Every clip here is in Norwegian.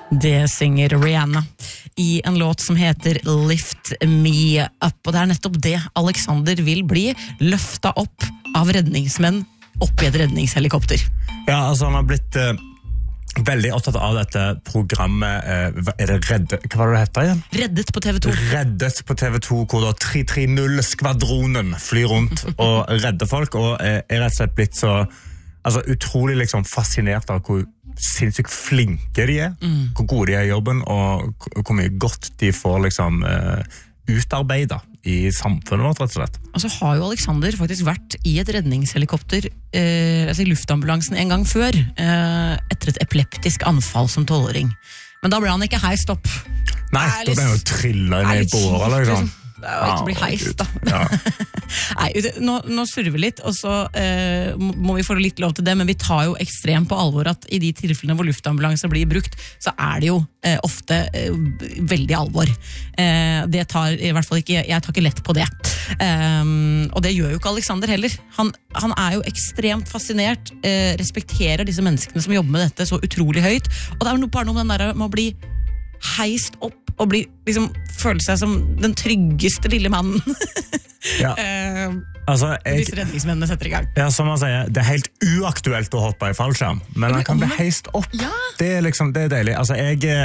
Det synger Rihanna I en låt som heter Lift Me Up, og det nettopp det Alexander vil bli, løftet opp av redningsmenn opp I et redningshelikopter. Ja, altså han har blitt veldig opptatt av dette programmet, det Redde, hva var det heter igjen? Reddet på TV 2. Reddet på TV 2, hvor da 330-skvadronen flyr rundt og redder folk, og rett og slett blitt så utrolig liksom fascinert av hvor sinnssykt flinke de hvor gode de I jobben, og hvor mye godt de får liksom utarbeidet I samfunnet vårt, rett og slett. Og så har jo Alexander faktisk vært I et redningshelikopter, I luftambulansen en gang før, etter et epileptisk anfall som 12-åring. Men da ble han ikke heist opp. Nei, da ble han jo trillet ned I båret, liksom. Det ikke bli heist da. Ja. Nei, nå surrer vi litt, og så må vi få litt lov til det, men vi tar jo ekstremt på alvor at I de tilfellene hvor luftambulanse blir brukt, så det jo ofte veldig alvor. Det tar I hvert fall ikke, jeg tar ikke lett på det. Og det gjør jo ikke Alexander heller. Han jo ekstremt fascinert, respekterer disse menneskene som jobber med dette så utrolig høyt, og det bare noe med den der med å bli heist opp og liksom, føle seg som den tryggeste lille mannen. Ja. Hvis redningsmennene setter I gang. Ja, som man sier, det helt uaktuelt å hoppe I fallskjerm, men han kan bli heist opp. Ja. Det liksom, det deilig. Altså,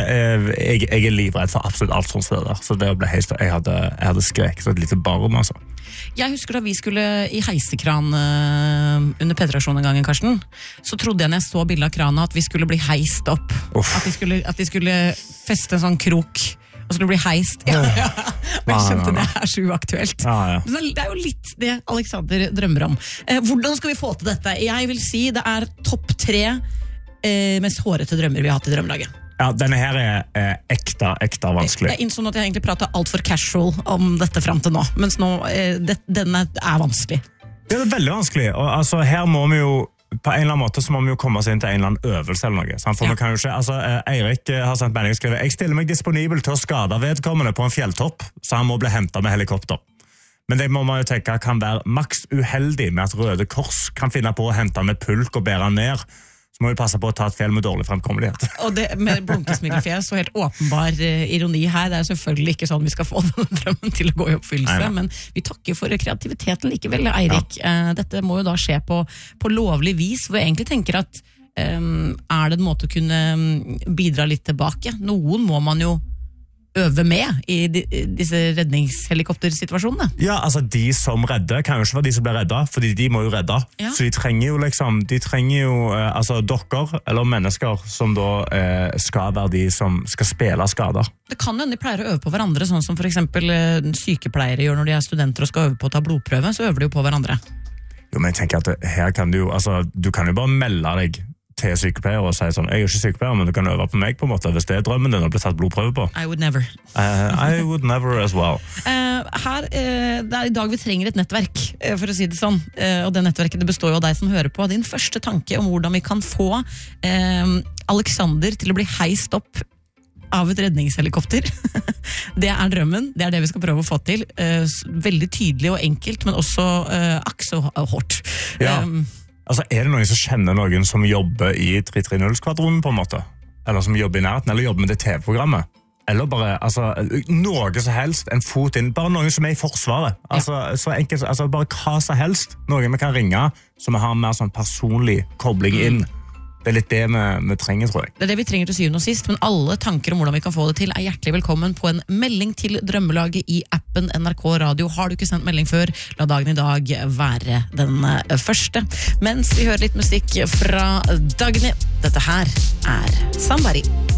jeg livredd for absolutt alt sånt steder, så det å bli heist, jeg hadde skreket et lite barn, altså. Jeg husker da vi skulle I heisekran under P3-aksjonen en gang, Karsten, så trodde jeg når jeg så bildet av krana at vi skulle bli heist opp. At de skulle feste en sånn krok, og skulle bli heist. Ja. Og jeg skjønte det så uaktuelt. Ja. Men det jo litt det Alexander drømmer om. Hvordan skal vi få til dette? Jeg vil si det topp 3 mest hårete drømmer vi har hatt I drømmelaget. Ja, denne her ekte vanskelig. Jeg innså at jeg egentlig pratet alt for casual om dette frem til nå, mens nå, denne vanskelig. Det veldig vanskelig, og altså, her må vi jo på en eller annen måte så må vi jo komme oss inn til en eller annen øvelse eller noe. For vi kan jo ikke, altså, Eirik har sendt melding og skrevet, jeg stiller meg disponibel til å skade vedkommende på en fjelltopp, så han må bli hentet med helikopter. Men det må man jo tenke kan være maks uheldig med at Røde Kors kan finne på å hente med pulk og bære ned. Så må vi passe på å ta et fjell med dårlig fremkommelighet. Og det med blunkesmilefjes og helt åpenbar ironi her, det selvfølgelig ikke sånn vi skal få denne drømmen til å gå I oppfyllelse, men vi takker for kreativiteten likevel, Eirik. Ja. Dette må jo da skje på lovlig vis, hvor jeg egentlig tenker at det en måte å kunne bidra litt tilbake. Noen må man jo øve med I disse redningshelikoptersituasjonene. Ja, altså de som redder kan jo ikke være de som blir redda, fordi de må jo redde. Ja. Så de trenger jo altså dere eller mennesker som da skal være de som skal spille skader. Det kan jo de pleier å øve på hverandre, sånn som for eksempel sykepleiere gjør når de studenter og skal øve på å ta blodprøve, så øver de jo på hverandre. Jo, men jeg tenker at her kan du jo, altså du kan jo bare melde deg til sykepleier og si sånn, jeg ikke sykepleier, men du kan øve på meg på en måte, hvis det drømmen din å bli tatt blodprøve på. I would never. I would never as well. Her, det I dag vi trenger et nettverk, for å si det sånn, og det nettverket det består jo av deg som hører på. Din første tanke om hvordan vi kan få Alexander til å bli heist opp av et redningshelikopter. Det drømmen, det det vi skal prøve å få til. Veldig tydelig og enkelt, men også så hårdt. Ja. Altså, det noen som kjenner noen som jobber I 330-skvadronen på en måte? Eller som jobber I nærheten, eller jobber med det TV-programmet? Eller bare, altså, noe som helst, en fot inn, bare noen som I forsvaret. Altså, så enkelt, altså, bare hva som helst. Noen vi kan ringe, som vi har mer sånn personlig kobling inn. Det litt det vi trenger, tror jeg. Det det vi trenger til syvende og sist, men alle tanker om hvordan vi kan få det til hjertelig velkommen på en melding til drømmelaget I appen NRK Radio. Har du ikke sendt melding før, la dagen I dag være den første. Mens vi hører litt musikk fra Dagny. Dette her Somebody.